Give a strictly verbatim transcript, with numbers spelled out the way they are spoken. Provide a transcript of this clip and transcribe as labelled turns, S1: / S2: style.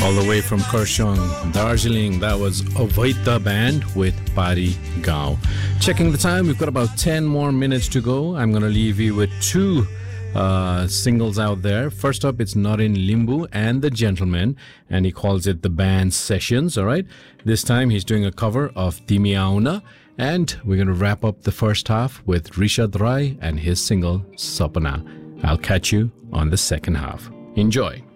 S1: All the way from Kurseong, Darjeeling, that was Avaita Band with Pari Gaon. Checking the time, we've got about ten more minutes to go. I'm going to leave you with two uh, singles out there. First up, it's Norin Limbu and The Gentleman, and he calls it The Band Sessions, all right? This time, he's doing a cover of Timi Auna, and we're going to wrap up the first half with Rishad Rai and his single, Sapna. I'll catch you on the second half. Enjoy.